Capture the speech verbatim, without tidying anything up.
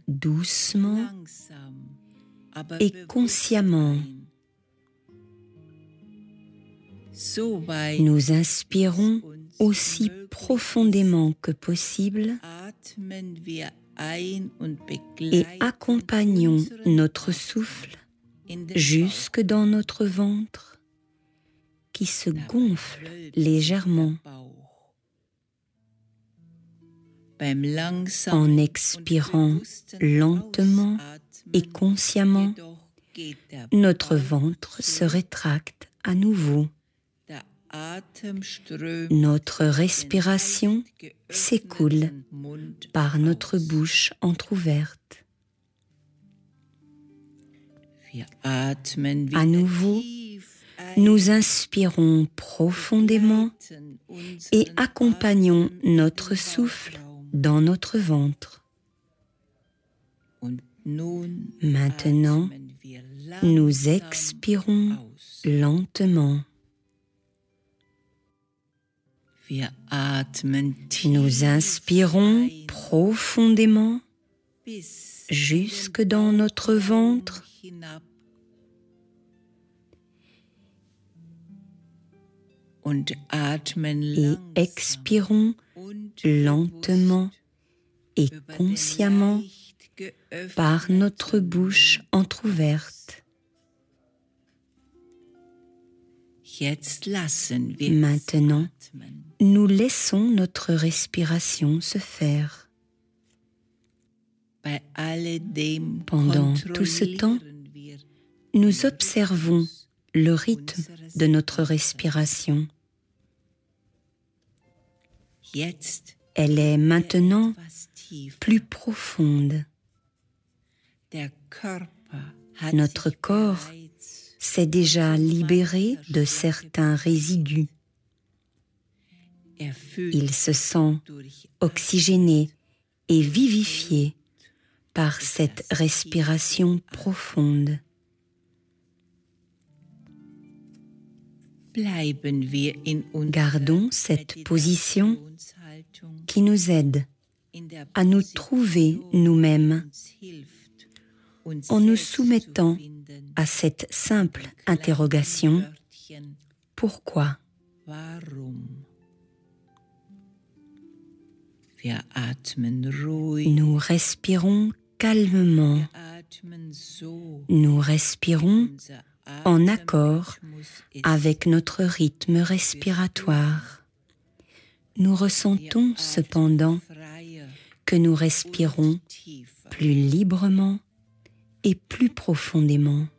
doucement et consciemment. Nous inspirons aussi profondément que possible et accompagnons notre souffle jusque dans notre ventre qui se gonfle légèrement. En expirant lentement et consciemment, notre ventre se rétracte à nouveau. Notre respiration s'écoule par notre bouche entrouverte. À nouveau, nous inspirons profondément et accompagnons notre souffle dans notre ventre. Maintenant, nous expirons lentement. Nous inspirons profondément jusque dans notre ventre. Et expirons lentement et consciemment par notre bouche entrouverte. Maintenant, nous laissons notre respiration se faire. Pendant tout ce temps, nous observons le rythme de notre respiration. Elle est maintenant plus profonde. Notre corps s'est déjà libéré de certains résidus. Il se sent oxygéné et vivifié par cette respiration profonde. Gardons cette position qui nous aide à nous trouver nous-mêmes en nous soumettant à cette simple interrogation « Pourquoi ?» Nous respirons calmement. Nous respirons en accord avec notre rythme respiratoire. Nous ressentons cependant que nous respirons plus librement et plus profondément.